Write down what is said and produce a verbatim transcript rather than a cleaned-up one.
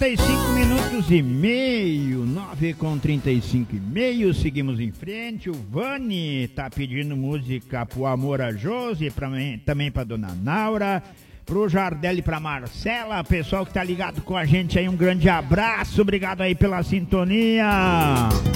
trinta e cinco minutos e meio, nove com trinta e cinco e meio, seguimos em frente. O Vani tá pedindo música pro Amor a Josi, pra mim, também pra Dona Naura, pro Jardelli e pra Marcela, pessoal que tá ligado com a gente aí, um grande abraço, obrigado aí pela sintonia.